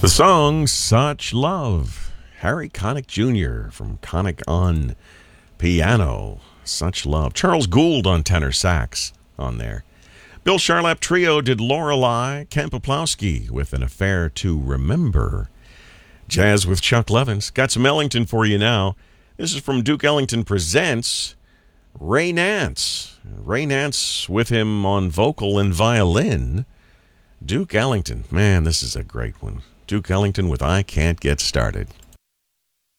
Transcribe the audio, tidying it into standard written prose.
The song Such Love. Harry Connick Jr. from Connick on piano. Such Love. Charles Gould on tenor sax on there. Bill Charlap Trio did Lorelei. Ken Poplowski with An Affair to Remember. Jazz with Chuck Levins. Got some Ellington for you now. This is from Duke Ellington Presents Ray Nance. Ray Nance with him on vocal and violin. Duke Ellington. Man, this is a great one. Duke Ellington with I Can't Get Started.